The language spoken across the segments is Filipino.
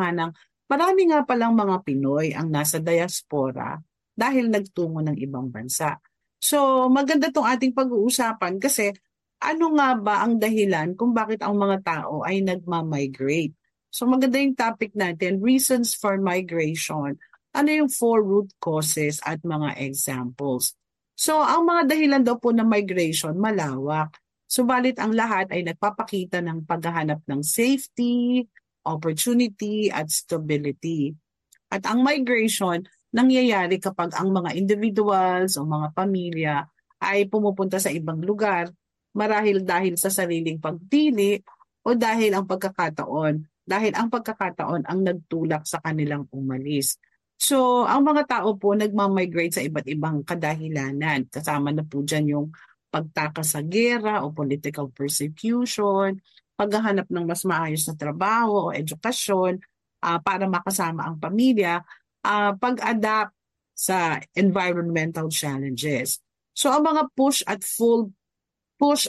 katotohanang marami nga palang mga Pinoy ang nasa diaspora dahil nagtungo ng ibang bansa. So maganda tong ating pag-uusapan kasi ano nga ba ang dahilan kung bakit ang mga tao ay nagmamigrate? So maganda yung topic natin, reasons for migration. Ano yung four root causes at mga examples? So ang mga dahilan daw po ng migration malawak. Subalit ang lahat ay nagpapakita ng paghahanap ng safety, opportunity at stability. At ang migration nangyayari kapag ang mga individuals o mga pamilya ay pumupunta sa ibang lugar marahil dahil sa sariling pagpili o dahil ang pagkakataon ang nagtulak sa kanilang umalis. So, ang mga tao po nagmamigrate sa iba't ibang kadahilanan. Kasama na po dyan yung pagtakas sa gera o political persecution, paghahanap ng mas maayos na trabaho o edukasyon para makasama ang pamilya, pag-adapt sa environmental challenges. So, ang mga push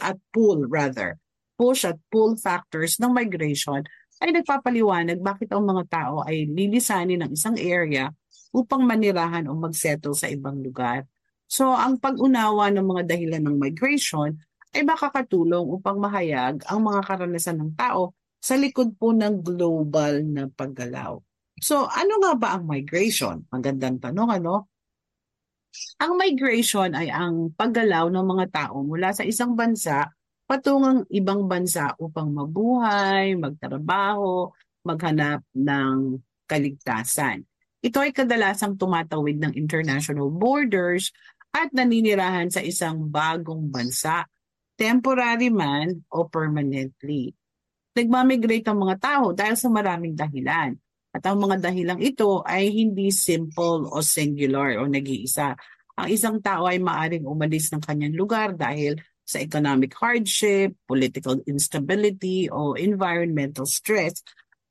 at pull factors ng migration ay nagpapaliwanag bakit ang mga tao ay lilisanin ng isang area upang manirahan o magsettle sa ibang lugar. So ang pag-unawa ng mga dahilan ng migration ay makakatulong upang mahayag ang mga karanasan ng tao sa likod po ng global na paggalaw. So ano nga ba ang migration? Magandang tanong, ano? Ang migration ay ang paggalaw ng mga tao mula sa isang bansa patungang ibang bansa upang mabuhay, magtrabaho, maghanap ng kaligtasan. Ito ay kadalasang tumatawid ng international borders at naninirahan sa isang bagong bansa, temporary man o permanently. Nagmamigrate ang mga tao dahil sa maraming dahilan. At ang mga dahilang ito ay hindi simple o singular o nag-iisa. Ang isang tao ay maaring umalis ng kanyang lugar dahil sa economic hardship, political instability, o environmental stress.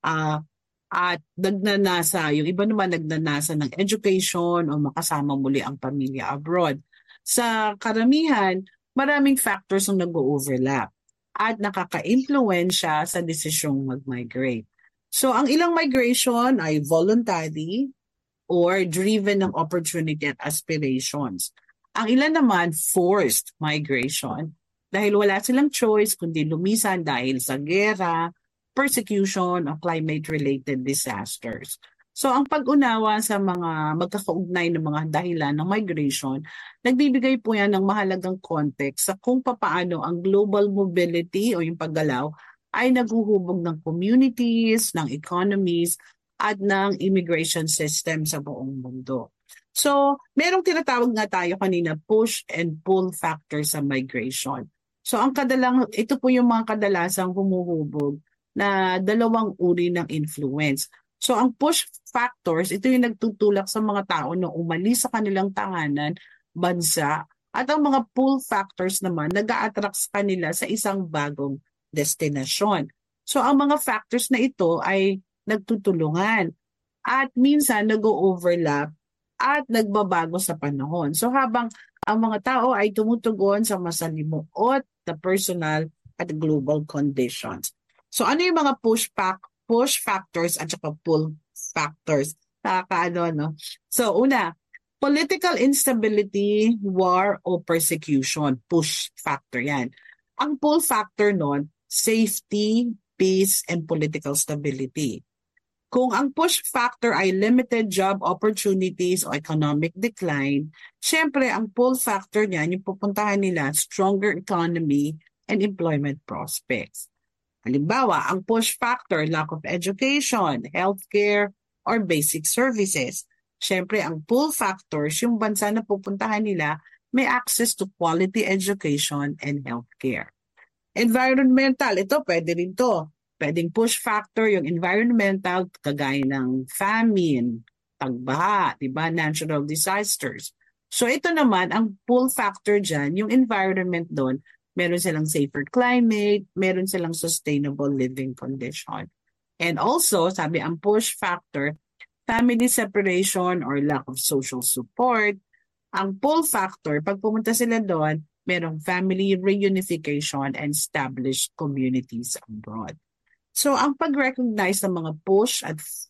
At nagnanasa, yung iba naman nagnanasa ng education o makasama muli ang pamilya abroad. Sa karamihan, maraming factors ang nag-overlap at nakaka-impluwensya sa desisyong mag-migrate. So ang ilang migration ay voluntary or driven ng opportunity at aspirations. Ang ilan naman forced migration dahil wala silang choice kundi lumisan dahil sa gera, persecution o climate-related disasters. So ang pag-unawa sa mga magkakaugnay ng mga dahilan ng migration, nagbibigay po yan ng mahalagang context sa kung papaano ang global mobility o yung paggalaw ay naghuhubog ng communities, ng economies, at ng immigration system sa buong mundo. So, merong tinatawag nga tayo kanina, push and pull factors sa migration. So, ito po yung mga kadalasang humuhubog na dalawang uri ng influence. So, ang push factors, ito yung nagtutulak sa mga tao na umalis sa kanilang tahanan, bansa, at ang mga pull factors naman, nag-a-attract sa kanila sa isang bagong destinasyon. So, ang mga factors na ito ay nagtutulungan at minsan nag-overlap at nagbabago sa panahon. So, habang ang mga tao ay tumutugon sa masalimuot na personal at global conditions. So, ano yung mga push factors at saka pull factors? No? So, una, political instability, war, o persecution. Push factor yan. Ang pull factor nun, safety, peace, and political stability. Kung ang push factor ay limited job opportunities o economic decline, syempre ang pull factor niyan, yung pupuntahan nila, stronger economy and employment prospects. Halimbawa, ang push factor, lack of education, healthcare, or basic services. Siyempre, ang pull factors, yung bansa na pupuntahan nila, may access to quality education and healthcare. Environmental, ito pwede rin to. Pwedeng push factor yung environmental, kagaya ng famine, pagbaha, diba? Natural disasters. So ito naman, ang pull factor dyan, yung environment doon, meron silang safer climate, meron silang sustainable living condition. And also, sabi ang push factor, family separation or lack of social support. Ang pull factor, pag pumunta sila doon, merong family reunification and established communities abroad. So, ang pag-recognize ng mga push at